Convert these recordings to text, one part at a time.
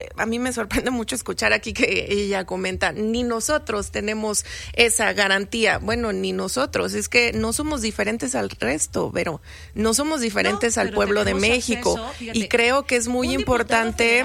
a mí me sorprende mucho escuchar aquí que ella comenta, ni nosotros tenemos esa garantía. Bueno, ni nosotros, es que no somos diferentes al resto, pero no somos diferentes al pueblo de México. Fíjate, y creo que es muy importante,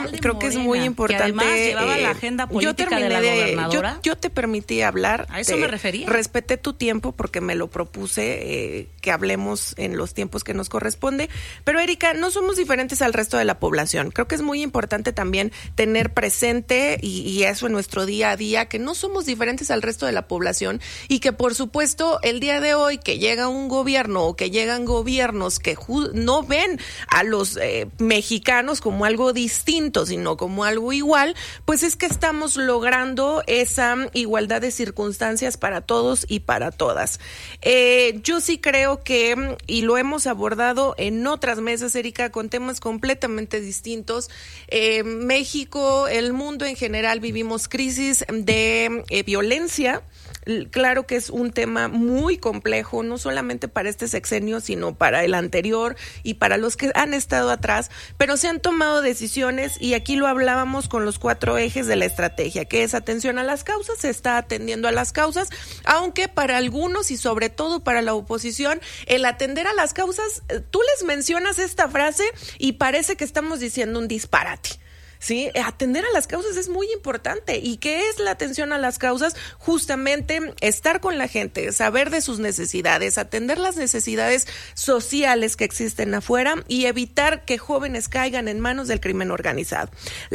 llevaba la agenda política de la gobernadora. Yo te permití hablar. A eso me refería. Respeté tu tiempo porque me lo propuse, que hablemos en los tiempos que nos corresponde. Pero, Erika, no somos diferentes al resto de la población. Creo que es muy importante también tener presente, y eso en nuestro día a día, que no somos diferentes al resto de la población y que, por supuesto, el día de hoy que llega un gobierno o que llegan gobiernos que no ven a los mexicanos como algo distinto, sino como algo igual, pues es que estamos logrando esa igualdad de circunstancias para todos y para todas. Yo sí creo que, y lo hemos abordado en otras mesas, Erika, con temas completamente distintos, México, el mundo en general, vivimos crisis de violencia. Claro que es un tema muy complejo, no solamente para este sexenio, sino para el anterior y para los que han estado atrás, pero se han tomado decisiones, y aquí lo hablábamos con los 4 ejes de la estrategia, que es atención a las causas, se está atendiendo a las causas, aunque para algunos y sobre todo para la oposición, el atender a las causas, tú les mencionas esta frase y parece que estamos diciendo un disparate. Sí, atender a las causas es muy importante. ¿Y qué es la atención a las causas? Justamente estar con la gente, saber de sus necesidades, atender las necesidades sociales que existen afuera y evitar que jóvenes caigan en manos del crimen organizado.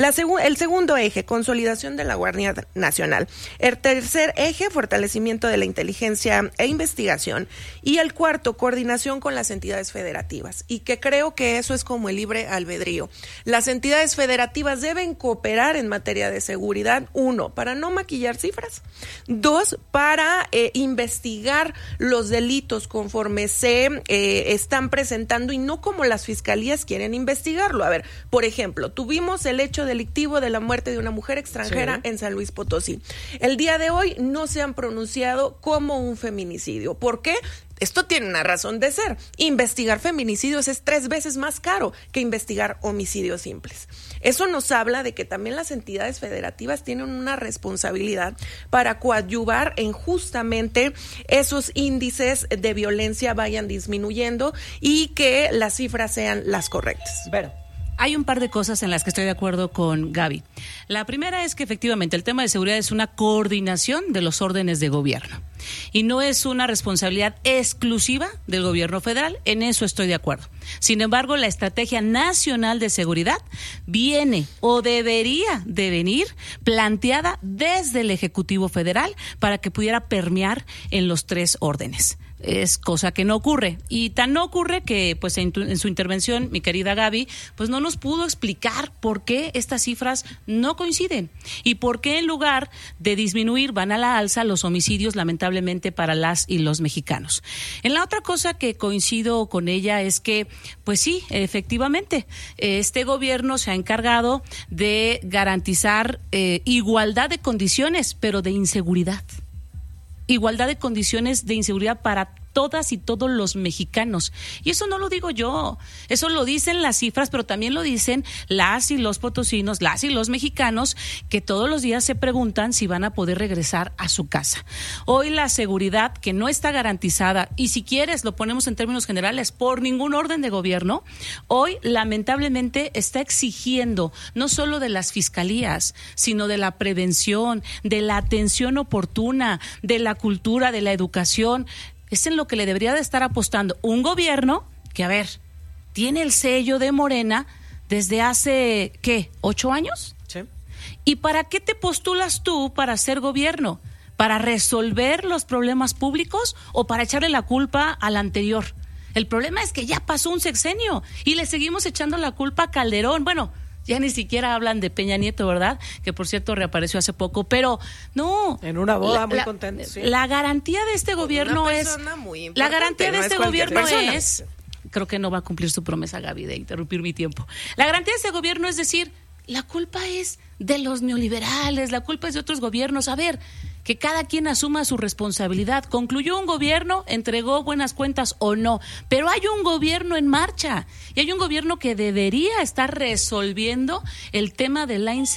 El segundo eje, consolidación de la Guardia Nacional. El tercer eje, fortalecimiento de la inteligencia e investigación. Y el cuarto, coordinación con las entidades federativas. Y que creo que eso es como el libre albedrío. Las entidades federativas deben cooperar en materia de seguridad, 1, para no maquillar cifras, 2, para investigar los delitos conforme se están presentando y no como las fiscalías quieren investigarlo. A ver, por ejemplo, tuvimos el hecho delictivo de la muerte de una mujer extranjera en San Luis Potosí. El día de hoy no se han pronunciado como un feminicidio. ¿Por qué? Esto tiene una razón de ser. Investigar feminicidios es 3 veces más caro que investigar homicidios simples. Eso nos habla de que también las entidades federativas tienen una responsabilidad para coadyuvar en justamente esos índices de violencia vayan disminuyendo y que las cifras sean las correctas. Pero hay un par de cosas en las que estoy de acuerdo con Gaby. La primera es que efectivamente el tema de seguridad es una coordinación de los órdenes de gobierno y no es una responsabilidad exclusiva del gobierno federal. En eso estoy de acuerdo. Sin embargo, la Estrategia Nacional de Seguridad viene o debería de venir planteada desde el Ejecutivo Federal para que pudiera permear en los 3 órdenes. Es cosa que no ocurre, y tan no ocurre que pues en su intervención mi querida Gaby pues no nos pudo explicar por qué estas cifras no coinciden y por qué en lugar de disminuir van a la alza los homicidios, lamentablemente, para las y los mexicanos. En la otra cosa que coincido con ella es que pues sí, efectivamente este gobierno se ha encargado de garantizar igualdad de condiciones, pero de inseguridad. Igualdad de condiciones de inseguridad para todas y todos los mexicanos. Y eso no lo digo yo, eso lo dicen las cifras, pero también lo dicen las y los potosinos, las y los mexicanos, que todos los días se preguntan si van a poder regresar a su casa. Hoy la seguridad, que no está garantizada, y si quieres lo ponemos en términos generales, por ningún orden de gobierno, hoy lamentablemente está exigiendo no solo de las fiscalías, sino de la prevención, de la atención oportuna, de la cultura, de la educación. Es en lo que le debería de estar apostando un gobierno que, a ver, tiene el sello de Morena desde hace, ¿qué? ¿8 años? Sí. ¿Y para qué te postulas tú para ser gobierno? ¿Para resolver los problemas públicos o para echarle la culpa al anterior? El problema es que ya pasó un sexenio y le seguimos echando la culpa a Calderón. Bueno, ya ni siquiera hablan de Peña Nieto, ¿verdad? Que por cierto reapareció hace poco, pero no. En una boda muy contento. Sí. La garantía de este gobierno es. La garantía de este gobierno es. Creo que no va a cumplir su promesa, Gaby, de interrumpir mi tiempo. La garantía de este gobierno es decir, la culpa es de los neoliberales, la culpa es de otros gobiernos. A ver, que cada quien asuma su responsabilidad. ¿Concluyó un gobierno? ¿Entregó buenas cuentas o no? Pero hay un gobierno en marcha y hay un gobierno que debería estar resolviendo el tema de la inseguridad